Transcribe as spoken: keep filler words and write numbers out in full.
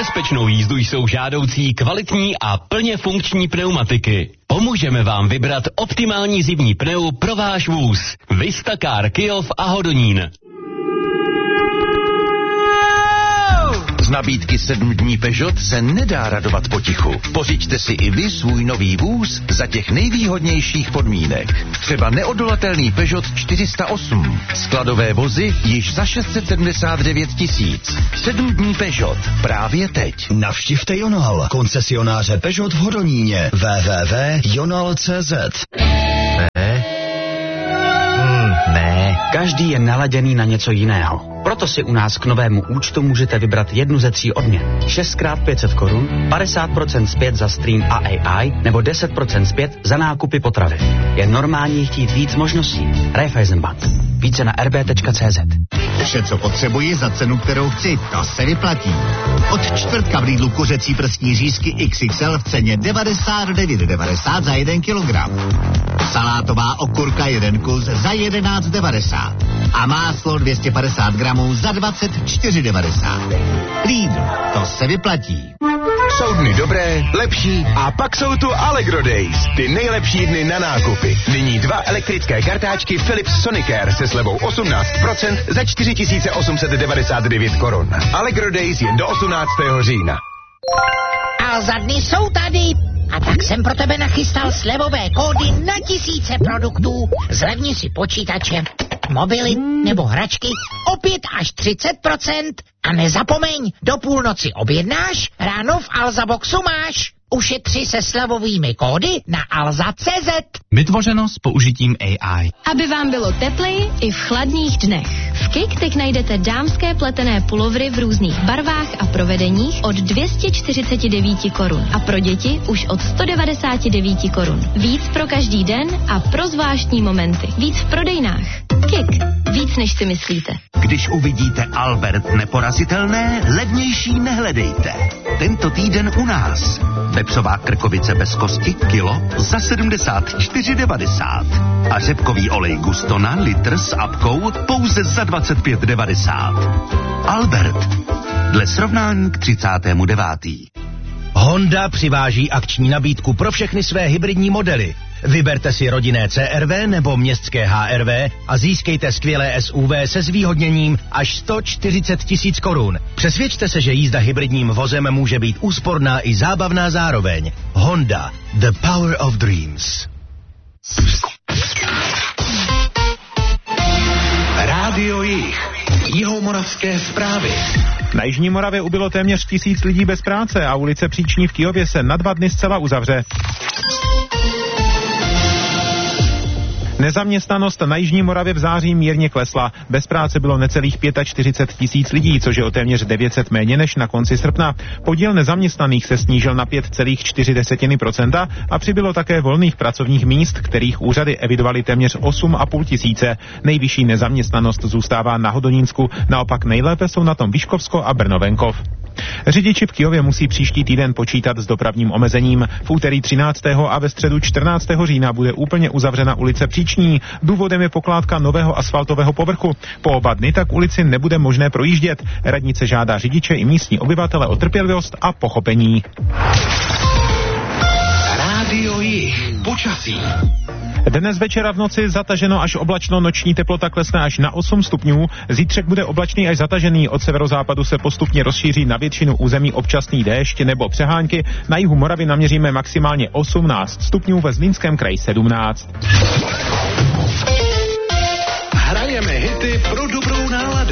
bezpečnou jízdu jsou žádoucí kvalitní a plně funkční pneumatiky. Pomůžeme vám vybrat optimální zimní pneu pro váš vůz. Vista-Car Kyjov a Hodonín. Z nabídky sedm dní Peugeot se nedá radovat potichu. Pořiďte si i vy svůj nový vůz za těch nejvýhodnějších podmínek. Třeba neodolatelný Peugeot čtyři sta osm. Skladové vozy již za šest set sedmdesát devět tisíc. sedm dní Peugeot. Právě teď. Navštivte Jonal, koncesionáře Peugeot v Hodoníně. w w w tečka jonal tečka c z. Ne. Hmm, ne. Každý je naladěný na něco jiného. Proto si u nás k novému účtu můžete vybrat jednu ze tří odměn. šestkrát pět set korun, padesát procent zpět za stream a A I nebo deset procent zpět za nákupy potravy. Je normální chtít víc možností. Raiffeisenbank. Více na r b tečka c z. Vše, co potřebuji za cenu, kterou chci, to se vyplatí. Od čtvrtka v Lidlu kuřecí prsní řízky iks iks el v ceně devadesát devět devadesát za jeden kilogram. Salátová okurka jeden kus za jedenáct devadesát. A máslo dvě stě padesát gramů za dvacet čtyři devadesát. Lidl, to se vyplatí. Jsou dny dobré, lepší a pak jsou tu Allegro Days. Ty nejlepší dny na nákupy. Nyní dva elektrické kartáčky Philips Sonicare se slevou osmnáct procent za čtyři tisíce osm set devadesát devět korun. Allegro Days jen do osmnáctého října. A za dny jsou tady. A tak jsem pro tebe nachystal slevové kódy na tisíce produktů. Zlevni si počítače, mobily nebo hračky o pět až třicet procent. A nezapomeň, do půlnoci objednáš, ráno v Alza Boxu máš. Ušetři se slevovými kódy na alza tečka cé zet. Vytvořeno s použitím A I. Aby vám bylo tepleji i v chladných dnech. V Kik teď najdete dámské pletené pulovry v různých barvách a provedeních od dvě stě čtyřicet devět korun. A pro děti už od sto devadesát devět korun. Víc pro každý den a pro zvláštní momenty. Víc v prodejnách. Kik. Víc než si myslíte. Když uvidíte Albert neporazitelné, levnější nehledejte. Tento týden u nás. Vepřová krkovice bez kosti kilo za sedmdesát čtyři devadesát. A řepkový olej Gustona litr s apkou pouze za dvacet pět devadesát. Albert. Dle srovnání k třicátému devátému Honda přiváží akční nabídku pro všechny své hybridní modely. Vyberte si rodinné C R V nebo městské H R V a získejte skvělé S U V se zvýhodněním až sto čtyřicet tisíc korun. Přesvědčte se, že jízda hybridním vozem může být úsporná i zábavná zároveň. Honda. The power of dreams. Rádio Jih. Jihomoravské zprávy. Na Jižní Moravě ubylo téměř tisíc lidí bez práce a ulice Příční v Kyjově se na dva dny zcela uzavře. Nezaměstnanost na Jižní Moravě v září mírně klesla. Bez práce bylo necelých čtyřicet pět tisíc lidí, což je o téměř devět set méně než na konci srpna. Podíl nezaměstnaných se snížil na pět celá čtyři procenta a přibylo také volných pracovních míst, kterých úřady evidovaly téměř osm a půl tisíce. Nejvyšší nezaměstnanost zůstává na Hodonínsku, naopak nejlépe jsou na tom Vyškovsko a Brno-Venkov. Řidiči v Kyjově musí příští týden počítat s dopravním omezením. V úterý třináctého a ve středu čtrnáctého října bude úplně uzavřena ulice Příční. Důvodem je pokládka nového asfaltového povrchu. Po oba dny tak ulici nebude možné projíždět. Radnice žádá řidiče i místní obyvatele o trpělivost a pochopení. Rádio Jih. Počasí. Dnes večera v noci zataženo až oblačno, noční teplota klesne až na osm stupňů. Zítřek bude oblačný až zatažený, od severozápadu se postupně rozšíří na většinu území občasný déšť nebo přehánky. Na jihu Moravy naměříme maximálně osmnáct stupňů, ve Zlínském kraji sedmnáct. Hrajeme hity pro dobrou náladu.